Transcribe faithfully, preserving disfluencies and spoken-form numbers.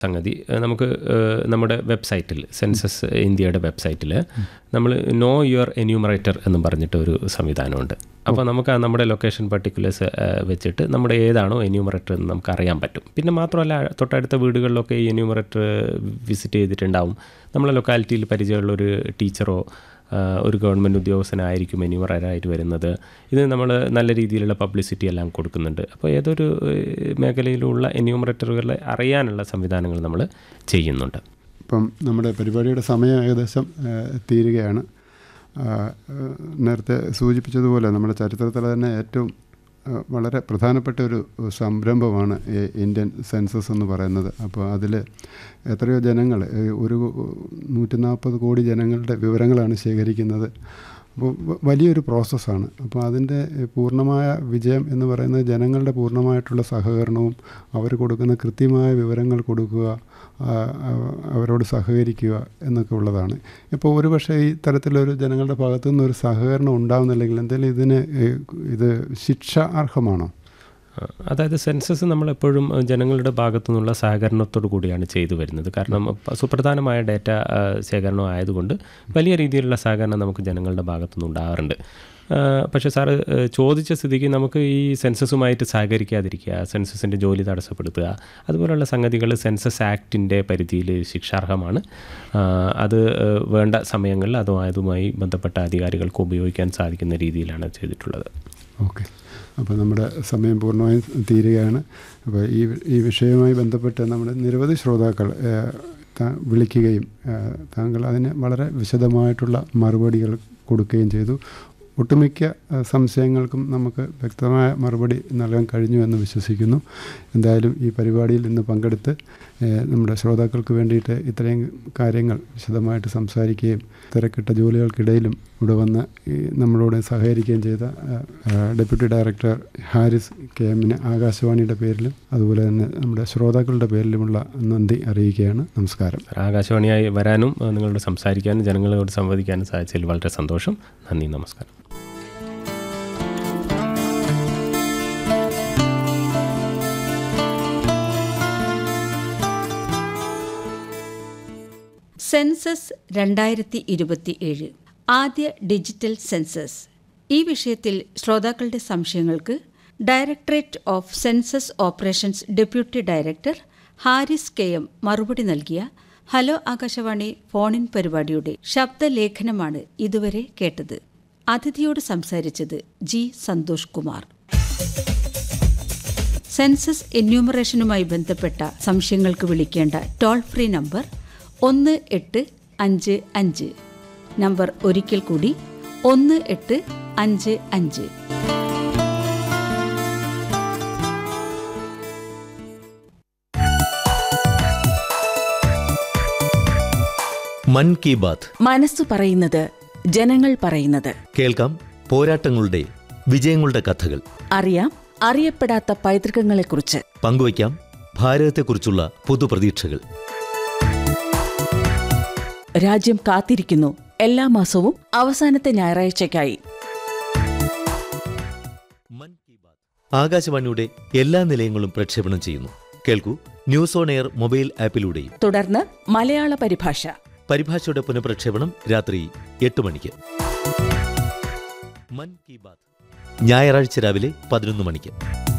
സംഗതി നമുക്ക് നമ്മുടെ വെബ്സൈറ്റിൽ, സെൻസസ് ഇന്ത്യയുടെ വെബ്സൈറ്റിൽ നമ്മൾ നോ യുവർ എന്യൂമറേറ്റർ എന്നും പറഞ്ഞിട്ട് ഒരു സംവിധാനമുണ്ട്. അപ്പോൾ നമുക്ക് നമ്മുടെ ലൊക്കേഷൻ പർട്ടിക്കുലേഴ്സ് വെച്ചിട്ട് നമ്മുടെ ഏതാണോ എന്യൂമറേറ്റർ എന്ന് നമുക്ക് അറിയാൻ പറ്റും. പിന്നെ മാത്രമല്ല, തൊട്ടടുത്ത വീടുകളിലൊക്കെ ഈ എന്യൂമറേറ്റർ വിസിറ്റ് ചെയ്തിട്ടുണ്ടാവും. നമ്മളെ ലൊക്കാലിറ്റിയിൽ പരിചയമുള്ളൊരു ടീച്ചറോ ഒരു ഗവൺമെൻറ് ഉദ്യോഗസ്ഥനായിരിക്കും എന്യൂമറേറ്ററായിട്ട് വരുന്നത്. ഇത് നമ്മൾ നല്ല രീതിയിലുള്ള പബ്ലിസിറ്റി എല്ലാം കൊടുക്കുന്നുണ്ട്. അപ്പോൾ ഏതൊരു മേഖലയിലുള്ള എന്യൂമറേറ്ററുകളെ അറിയാനുള്ള സംവിധാനങ്ങൾ നമ്മൾ ചെയ്യുന്നുണ്ട്. ഇപ്പം നമ്മുടെ പരിപാടിയുടെ സമയം ഏകദേശം തീരുകയാണ്. നേരത്തെ സൂചിപ്പിച്ചതുപോലെ നമ്മുടെ ചരിത്രത്തിൽ തന്നെ ഏറ്റവും വളരെ പ്രധാനപ്പെട്ട ഒരു സംരംഭമാണ് ഇന്ത്യൻ സെൻസസ് എന്ന് പറയുന്നത്. അപ്പോൾ അതിൽ എത്രയോ ജനങ്ങൾ, ഒരു നൂറ്റി നാൽപ്പത് കോടി ജനങ്ങളുടെ വിവരങ്ങളാണ് ശേഖരിക്കുന്നത്. അപ്പോൾ വലിയൊരു പ്രോസസ്സാണ്. അപ്പോൾ അതിൻ്റെ പൂർണ്ണമായ വിജയം എന്ന് പറയുന്നത് ജനങ്ങളുടെ പൂർണ്ണമായിട്ടുള്ള സഹകരണവും അവർ കൊടുക്കുന്ന കൃത്യമായ വിവരങ്ങൾ കൊടുക്കുക, അവരോട് സഹകരിക്കുക എന്നൊക്കെ ഉള്ളതാണ്. ഇപ്പോൾ ഒരു പക്ഷേ ഈ തരത്തിലൊരു ജനങ്ങളുടെ ഭാഗത്തു നിന്നൊരു സഹകരണം ഉണ്ടാകുന്നില്ലെങ്കിൽ എന്തെങ്കിലും ഇതിന് ഇത് ശിക്ഷ അർഹമാണോ? അതായത് സെൻസസ് നമ്മളെപ്പോഴും ജനങ്ങളുടെ ഭാഗത്തു നിന്നുള്ള സഹകരണത്തോടു കൂടിയാണ് ചെയ്തു വരുന്നത്. കാരണം സുപ്രധാനമായ ഡാറ്റ ശേഖരണം ആയതുകൊണ്ട് വലിയ രീതിയിലുള്ള സഹകരണം നമുക്ക് ജനങ്ങളുടെ ഭാഗത്തു നിന്ന് ഉണ്ടാകാറുണ്ട്. പക്ഷേ സാറ് ചോദിച്ച സ്ഥിതിക്ക് നമുക്ക് ഈ സെൻസസുമായിട്ട് സഹകരിക്കാതിരിക്കുക, സെൻസസിൻ്റെ ജോലി തടസ്സപ്പെടുത്തുക, അതുപോലുള്ള സംഗതികൾ സെൻസസ് ആക്ടിൻ്റെ പരിധിയിൽ ശിക്ഷാർഹമാണ്. അത് വേണ്ട സമയങ്ങളിൽ അതുമായി ബന്ധപ്പെട്ട അധികാരികൾക്ക് ഉപയോഗിക്കാൻ സാധിക്കുന്ന രീതിയിലാണ് ചെയ്തിട്ടുള്ളത്. ഓക്കെ, അപ്പോൾ നമ്മുടെ സമയം പൂർണ്ണമായും തീരുകയാണ്. അപ്പോൾ ഈ ഈ വിഷയവുമായി ബന്ധപ്പെട്ട് നമ്മുടെ നിരവധി ശ്രോതാക്കൾ വിളിക്കുകയും താങ്കൾ അതിന് വളരെ വിശദമായിട്ടുള്ള മറുപടികൾ കൊടുക്കുകയും ചെയ്തു. ഒട്ടുമിക്ക സംശയങ്ങൾക്കും നമുക്ക് വ്യക്തമായ മറുപടി നൽകാൻ കഴിഞ്ഞു എന്ന് വിശ്വസിക്കുന്നു. എന്തായാലും ഈ പരിപാടിയിൽ ഇന്ന് പങ്കെടുത്ത് നമ്മുടെ ശ്രോതാക്കൾക്ക് വേണ്ടിയിട്ട് ഇത്രയും കാര്യങ്ങൾ വിശദമായിട്ട് സംസാരിക്കുകയും തിരക്കിട്ട ജോലികൾക്കിടയിലും ഇവിടെ വന്ന് നമ്മളോട് സഹകരിക്കുകയും ചെയ്ത ഡെപ്യൂട്ടി ഡയറക്ടർ ഹാരിസ് കെ എമ്മിന് ആകാശവാണിയുടെ പേരിലും അതുപോലെ തന്നെ നമ്മുടെ ശ്രോതാക്കളുടെ പേരിലുമുള്ള നന്ദി അറിയിക്കുകയാണ്. നമസ്കാരം. ആകാശവാണിയായി വരാനും നിങ്ങളോട് സംസാരിക്കാനും ജനങ്ങളോട് സംവദിക്കാനും സാധിച്ചതിൽ വളരെ സന്തോഷം. നന്ദി, നമസ്കാരം. സെൻസസ് രണ്ടായിരത്തി ഇരുപത്തി ഏഴ് ആദ്യ ഡിജിറ്റൽ സെൻസസ്. ഈ വിഷയത്തിൽ ശ്രോതാക്കളുടെ സംശയങ്ങൾക്ക് directorate of census operations deputy director Haris K M മറുപടി നൽകിയ ഹലോ ആകാശവാണി ഫോണിൻ പരിപാടിയുടെ ശബ്ദലേഖനമാണ് ഇതുവരെ കേട്ടത്. അതിഥിയോട് സംസാരിച്ചത് ജി സന്തോഷ് കുമാർ. സെൻസസ് എന്യൂമറേഷനുമായി ബന്ധപ്പെട്ട സംശയങ്ങൾക്ക് വിളിക്കേണ്ട ടോൾ ഫ്രീ നമ്പർ ഒന്ന് എട്ട് അഞ്ച് അഞ്ച്. നമ്പർ ഒരിക്കൽ കൂടി ഒന്ന് എട്ട് അഞ്ച് അഞ്ച്. മൻ കി ബാത്ത്, മനസ്സു പറയുന്നത് ജനങ്ങൾ പറയുന്നത്. കേൾക്കാം പോരാട്ടങ്ങളുടെ വിജയങ്ങളുടെ കഥകൾ. അറിയാം അറിയപ്പെടാത്ത പൈതൃകങ്ങളെക്കുറിച്ച്. പങ്കുവയ്ക്കാം ഭാരതത്തെക്കുറിച്ചുള്ള പുതുപ്രതീക്ഷകൾ. രാജ്യം കാത്തിരിക്കുന്നു എല്ലാ മാസവും അവസാനത്തെ ഞായറാഴ്ചയ്ക്കായി. മൻ കി ബാത്ത് ആകാശവാണിയുടെ എല്ലാ നിലയങ്ങളും പ്രക്ഷേപണം ചെയ്യുന്നു. കേൾക്കൂ, ന്യൂസ് ഓൺ എയർ മൊബൈൽ ആപ്പിലൂടെയും. തുടർന്ന് മലയാള പരിഭാഷ. പരിഭാഷയുടെ പുനഃപ്രക്ഷേപണം രാത്രി എട്ട് മണിക്ക്. മൻ കി ബാത്ത് ഞായറാഴ്ച രാവിലെ പതിനൊന്ന് മണിക്ക്.